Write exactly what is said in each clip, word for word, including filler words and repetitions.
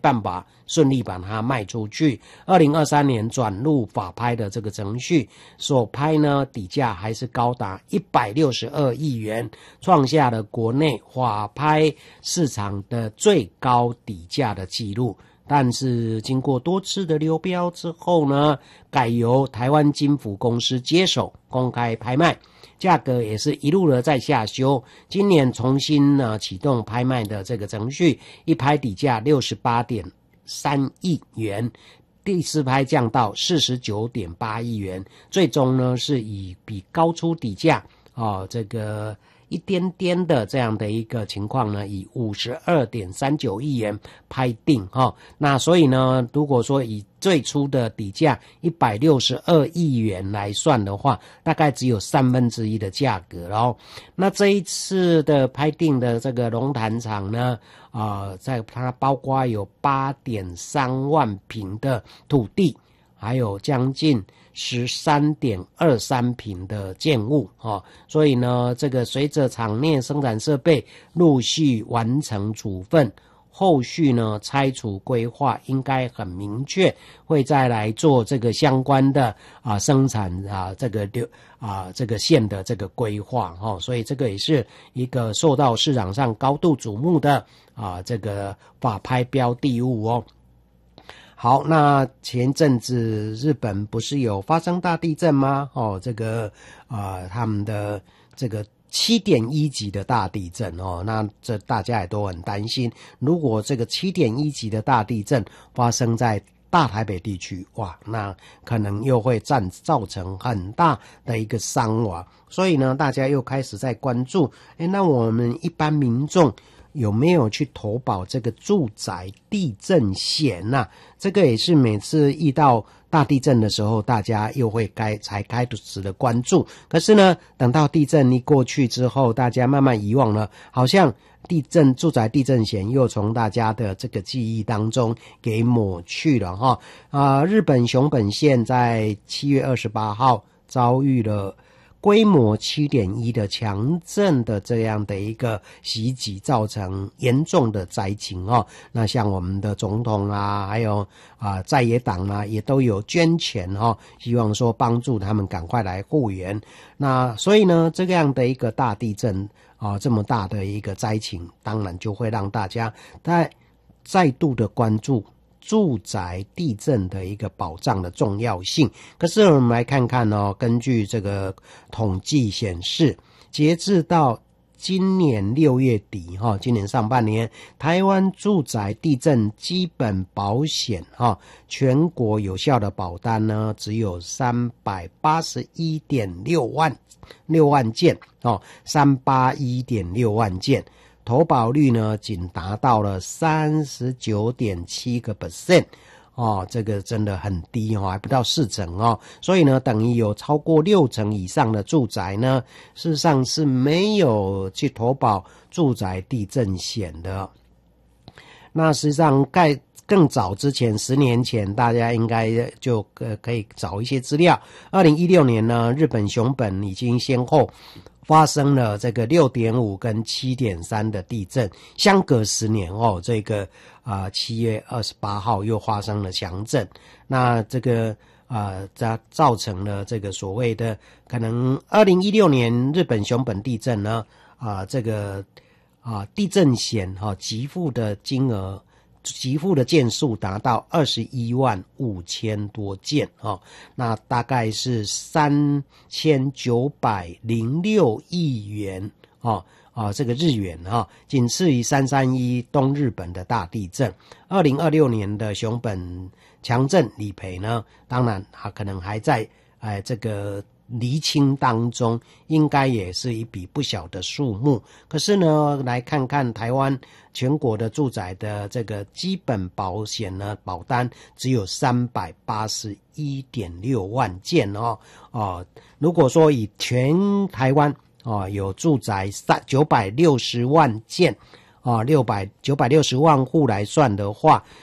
办法顺利把它卖出去。二零二三年转入法拍的这个程序，所拍呢底价还是高达一百六十二亿元，创下了国内法拍市场的最高底价的记录。但是经过多次的流标之后呢，改由台湾金服公司接手公开拍卖，价格也是一路的在下修。今年重新呢启动拍卖的这个程序，一拍底价 六十八点三亿元，第四拍降到 四十九点八亿元，最终呢是以比高出底价哦这个一点点的这样的一个情况呢，以 五十二点三九亿元拍定哈、哦。那所以呢，如果说以最初的底价一百六十二亿元来算的话，大概只有三分之一的价格咯。那这一次的拍定的这个龙潭场呢，啊、呃，在它包括有 八点三万坪的土地，还有将近十三点二三坪的建物哦，所以呢，这个随着场内生产设备陆续完成处分，后续呢拆除规划应该很明确，会再来做这个相关的啊生产啊这个流啊这个线的这个规划哦，所以这个也是一个受到市场上高度瞩目的啊这个法拍标的物哦。好，那前阵子日本不是有发生大地震吗？哦，这个啊、呃，他们的这个七点一级的大地震哦，那这大家也都很担心，如果这个七点一级的大地震发生在大台北地区，哇，那可能又会占造成很大的一个伤亡，所以呢，大家又开始在关注，诶，那我们一般民众有没有去投保这个住宅地震险啊？这个也是每次遇到大地震的时候，大家又会该才开始的关注。可是呢，等到地震一过去之后，大家慢慢遗忘了，好像地震住宅地震险又从大家的这个记忆当中给抹去了哈。啊、呃，日本熊本县在七月二十八号遭遇了规模 七点一 的强震的这样的一个袭击，造成严重的灾情哦。那像我们的总统啊，还有啊、呃、在野党啊，也都有捐钱哦，希望说帮助他们赶快来复原。那所以呢，这样的一个大地震啊、呃，这么大的一个灾情，当然就会让大家再再度的关注住宅地震的一个保障的重要性。可是我们来看看哦，根据这个统计显示，截至到今年六月底哈，今年上半年，台湾住宅地震基本保险哈，全国有效的保单呢只有三百八十一点六万六万件哦，三百八十一点六万件。投保率呢，仅达到了 百分之三十九点七 哦，这个真的很低哦，还不到四成哦。所以呢，等于有超过六成以上的住宅呢，事实上是没有去投保住宅地震险的。那实际上盖更早之前，十年前，大家应该就呃可以找一些资料。二零一六年呢，日本熊本已经先后发生了这个 六点五 跟 七点三 的地震，相隔十年哦，这个啊七月二十八号又发生了强震，那这个啊它造成了这个所谓的可能二零一六年日本熊本地震呢啊这个啊地震险哈、啊、给付的金额。给付的件数达到二十一万五千多件哦，那大概是三千九百零六亿元哦啊，这个日元哈、哦，仅次于三三一东日本的大地震。二零二六年的熊本强震理赔呢，当然它可能还在哎这个厘清当中，应该也是一笔不小的数目。可是呢，来看看台湾全国的住宅的这个基本保险呢，保单只有三百八十一点六万件哦。哦，如果说以全台湾哦有住宅三九百六十万件哦，六百九百六十万户来算的话，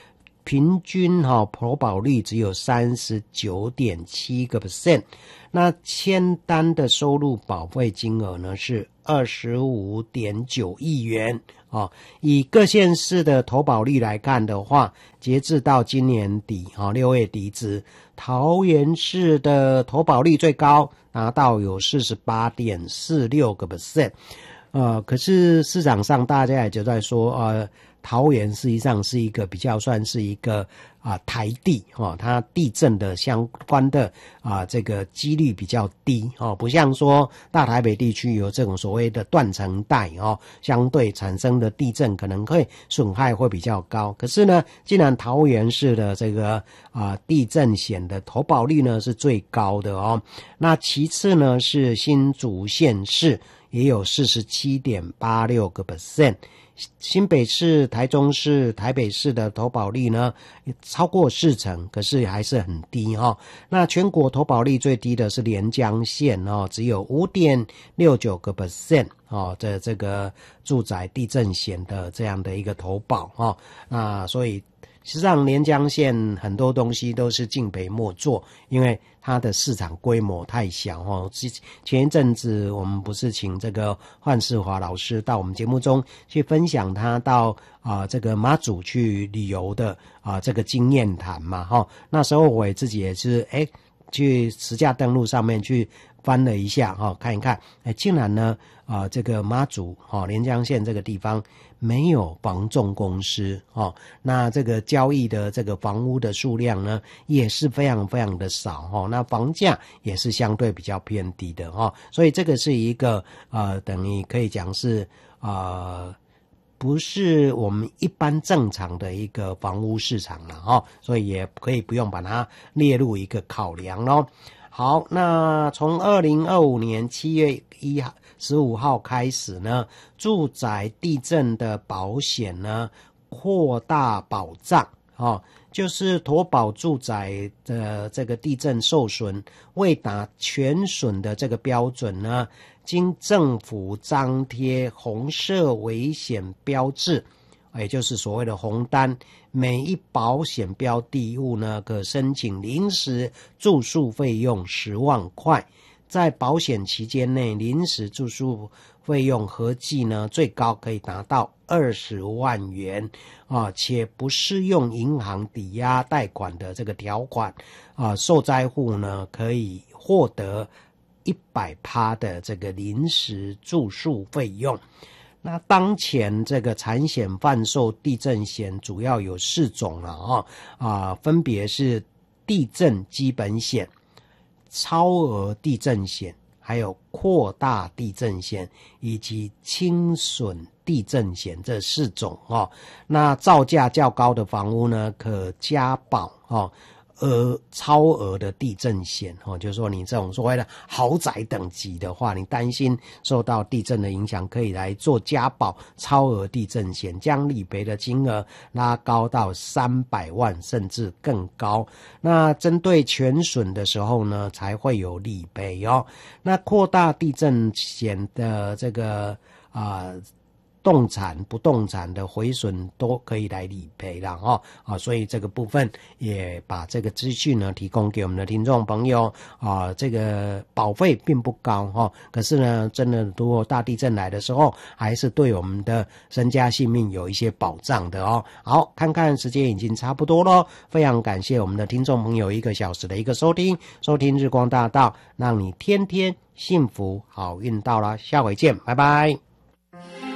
平均哈、哦、投保率只有 三十九点七个百分点， 那签单的收入保费金额呢是 二十五点九亿元哦。以各县市的投保率来看的话，截至到今年底哦六月底止，桃园市的投保率最高，拿到有 四十八点四六个百分点。呃，可是市场上大家也就在说，呃，桃园实际上是一个比较算是一个啊、呃、台地哦，它地震的相关的啊、呃、这个几率比较低哦，不像说大台北地区有这种所谓的断层带哦，相对产生的地震可能会损害会比较高。可是呢，既然桃园市的这个啊、呃、地震险的投保率呢是最高的哦，那其次呢是新竹县市。也有 四十七点八六个百分点， 新北市、台中市、台北市的投保率呢超过四成，可是还是很低哈、哦。那全国投保率最低的是连江县哦，只有 五点六九个百分点哦，这这个住宅地震险的这样的一个投保哦，那所以实际上连江县很多东西都是敬陪末座，因为它的市场规模太小哦。前一阵子我们不是请这个范世华老师到我们节目中去分享他到啊、呃、这个马祖去旅游的啊、呃、这个经验谈嘛哈、哦。那时候我也自己也是哎去实价登录上面去翻了一下哈、哦，看一看，哎，竟然呢啊、呃、这个马祖哦连江县这个地方没有房仲公司哦，那这个交易的这个房屋的数量呢也是非常非常的少哦，那房价也是相对比较偏低的哦，所以这个是一个呃等于可以讲是呃不是我们一般正常的一个房屋市场了哦，所以也可以不用把它列入一个考量咯。好，那从二零二五年七月十五号开始呢，住宅地震的保险呢扩大保障哦，就是投保住宅的这个地震受损未达全损的这个标准呢，经政府张贴红色危险标志，也就是所谓的红单，每一保险标的物呢可申请临时住宿费用十万块，在保险期间内临时住宿费用合计呢最高可以达到二十万元啊，且不适用银行抵押贷款的这个条款啊，受灾户呢可以获得一百趴的这个临时住宿费用。那当前这个产险贩售地震险主要有四种了啊啊，分别是地震基本险、超额地震险，还有扩大地震险以及轻损地震险这四种哦。那造价较高的房屋呢，可加保哦。额超额的地震险哦，就是说你这种所谓的豪宅等级的话，你担心受到地震的影响，可以来做加保超额地震险，将理赔的金额拉高到三百万甚至更高。那针对全损的时候呢，才会有理赔哦。那扩大地震险的这个啊。呃动产、不动产的毁损都可以来理赔了哦啊，所以这个部分也把这个资讯呢提供给我们的听众朋友啊。这个保费并不高哈、哦，可是呢，真的如果大地震来的时候，还是对我们的身家性命有一些保障的哦。好，看看时间已经差不多咯，非常感谢我们的听众朋友一个小时的一个收听，收听日光大道，让你天天幸福好运到了，下回见，拜拜。